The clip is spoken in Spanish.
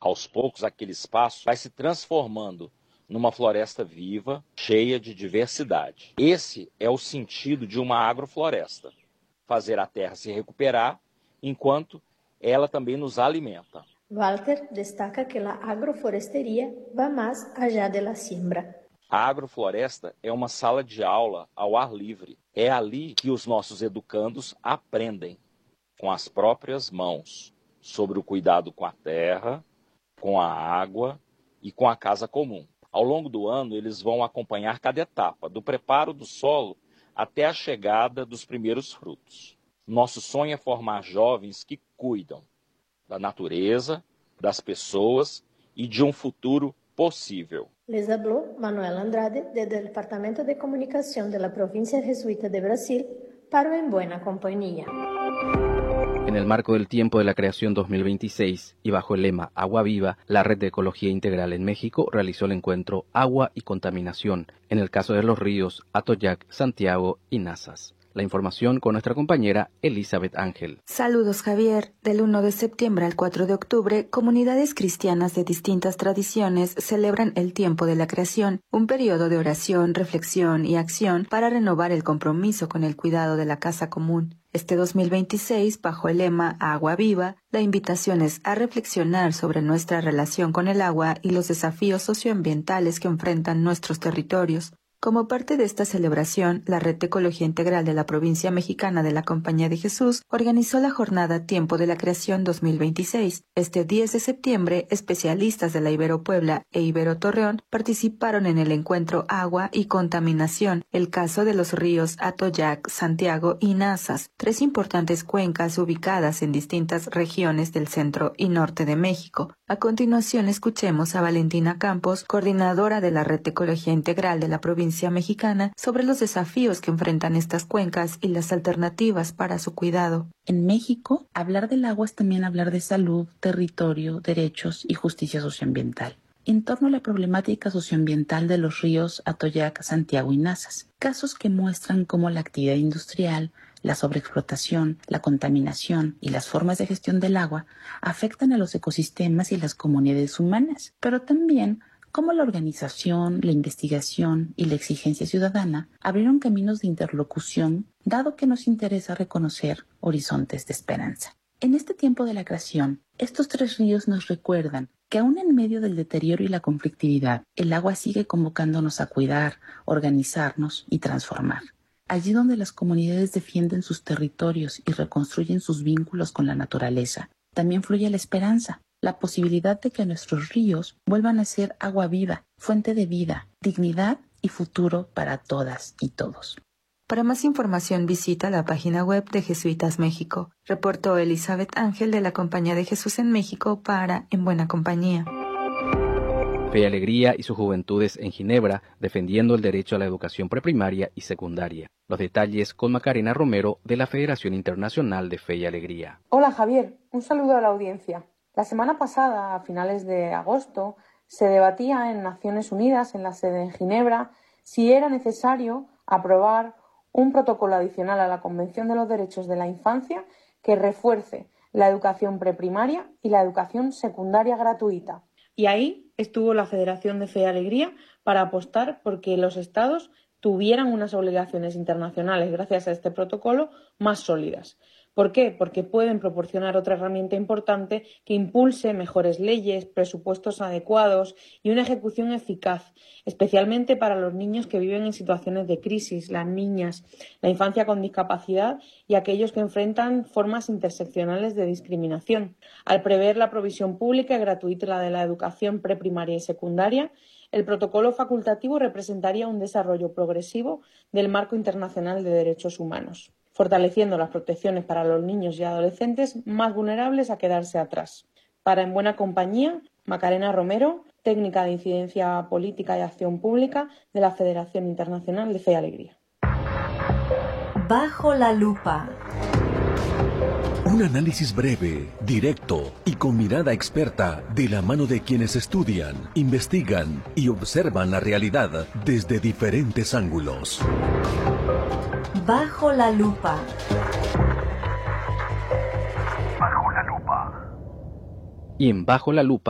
Aos poucos, aquele espaço vai se transformando numa floresta viva, cheia de diversidade. Esse é o sentido de uma agrofloresta: fazer a terra se recuperar enquanto ela também nos alimenta. Walter destaca que a agroforesteria vai mais allá de la siembra. A agrofloresta é uma sala de aula ao ar livre. É ali que os nossos educandos aprendem, com as próprias mãos, sobre o cuidado com a terra, com a água e com a casa comum. Ao longo do ano, eles vão acompanhar cada etapa, do preparo do solo até a chegada dos primeiros frutos. Nosso sonho é formar jovens que cuidam da natureza, das pessoas e de um futuro possível. Les habló Manuel Andrade desde el Departamento de Comunicación de la Provincia Jesuita de Brasil para En Buena Compañía. En el marco del Tiempo de la Creación 2026 y bajo el lema Agua Viva, la Red de Ecología Integral en México realizó el encuentro Agua y Contaminación, en el caso de los ríos Atoyac, Santiago y Nazas. La información con nuestra compañera Elizabeth Ángel. Saludos, Javier. Del 1 de septiembre al 4 de octubre, comunidades cristianas de distintas tradiciones celebran el Tiempo de la Creación, un periodo de oración, reflexión y acción para renovar el compromiso con el cuidado de la casa común. Este 2026, bajo el lema Agua Viva, la invitación es a reflexionar sobre nuestra relación con el agua y los desafíos socioambientales que enfrentan nuestros territorios. Como parte de esta celebración, la Red de Ecología Integral de la Provincia Mexicana de la Compañía de Jesús organizó la jornada Tiempo de la Creación 2026. Este 10 de septiembre, especialistas de la Ibero Puebla e Ibero Torreón participaron en el encuentro Agua y Contaminación, el caso de los ríos Atoyac, Santiago y Nazas, tres importantes cuencas ubicadas en distintas regiones del centro y norte de México. A continuación, escuchemos a Valentina Campos, coordinadora de la Red de Ecología Integral de la Provincia Mexicana, sobre los desafíos que enfrentan estas cuencas y las alternativas para su cuidado. En México, hablar del agua es también hablar de salud, territorio, derechos y justicia socioambiental. En torno a la problemática socioambiental de los ríos Atoyac, Santiago y Nazas, casos que muestran cómo la actividad industrial, la sobreexplotación, la contaminación y las formas de gestión del agua afectan a los ecosistemas y las comunidades humanas, pero también cómo la organización, la investigación y la exigencia ciudadana abrieron caminos de interlocución, dado que nos interesa reconocer horizontes de esperanza. En este tiempo de la creación, estos tres ríos nos recuerdan que aún en medio del deterioro y la conflictividad, el agua sigue convocándonos a cuidar, organizarnos y transformar. Allí donde las comunidades defienden sus territorios y reconstruyen sus vínculos con la naturaleza, también fluye la esperanza, la posibilidad de que nuestros ríos vuelvan a ser agua viva, fuente de vida, dignidad y futuro para todas y todos. Para más información visita la página web de Jesuitas México. Reportó Elizabeth Ángel de la Compañía de Jesús en México para En Buena Compañía. Fe y Alegría y sus juventudes en Ginebra, defendiendo el derecho a la educación preprimaria y secundaria. Los detalles con Macarena Romero de la Federación Internacional de Fe y Alegría. Hola Javier, un saludo a la audiencia. La semana pasada, a finales de agosto, se debatía en Naciones Unidas, en la sede en Ginebra, si era necesario aprobar un protocolo adicional a la Convención de los Derechos de la Infancia que refuerce la educación preprimaria y la educación secundaria gratuita. Y ahí estuvo la Federación de Fe y Alegría para apostar por que los Estados tuvieran unas obligaciones internacionales, gracias a este protocolo, más sólidas. ¿Por qué? Porque pueden proporcionar otra herramienta importante que impulse mejores leyes, presupuestos adecuados y una ejecución eficaz, especialmente para los niños que viven en situaciones de crisis, las niñas, la infancia con discapacidad y aquellos que enfrentan formas interseccionales de discriminación. Al prever la provisión pública y gratuita de la educación preprimaria y secundaria, el protocolo facultativo representaría un desarrollo progresivo del marco internacional de derechos humanos, fortaleciendo las protecciones para los niños y adolescentes más vulnerables a quedarse atrás. Para En Buena Compañía, Macarena Romero, técnica de incidencia política y acción pública de la Federación Internacional de Fe y Alegría. Bajo la lupa. Un análisis breve, directo y con mirada experta de la mano de quienes estudian, investigan y observan la realidad desde diferentes ángulos. Bajo la lupa. Bajo la lupa. Y en Bajo la Lupa